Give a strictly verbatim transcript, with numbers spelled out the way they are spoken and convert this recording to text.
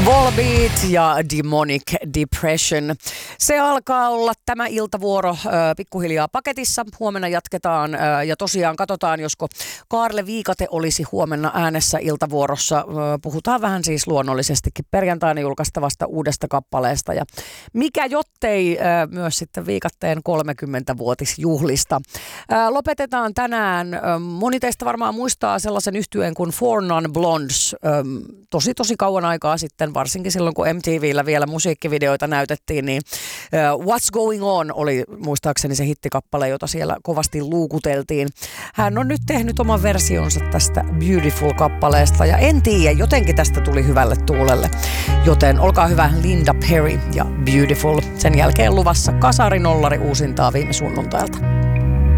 Volbeat ja Demonic Depression. Se alkaa olla tämä iltavuoro äh, pikkuhiljaa paketissa. Huomenna jatketaan äh, ja tosiaan katsotaan, josko Kaarle Viikate olisi huomenna äänessä iltavuorossa. Äh, puhutaan vähän siis luonnollisestikin perjantaina julkaistavasta uudesta kappaleesta. Ja mikä jottei äh, myös sitten Viikatteen kolmekymmentävuotisjuhlista. Äh, lopetetaan tänään. Äh, moni teistä varmaan muistaa sellaisen yhtyeen kuin Four Non Blondes. Äh, tosi tosi kauan aikaa sitten, varsinkin silloin kun M T V:llä vielä musiikkivideoita näytettiin, niin uh, What's Going On oli muistaakseni se hittikappale, jota siellä kovasti luukuteltiin. Hän on nyt tehnyt oman versionsa tästä Beautiful-kappaleesta ja en tiedä, jotenkin tästä tuli hyvälle tuulelle. Joten olkaa hyvä, Linda Perry ja Beautiful. Sen jälkeen luvassa kasarinollari uusintaa viime sunnuntailta.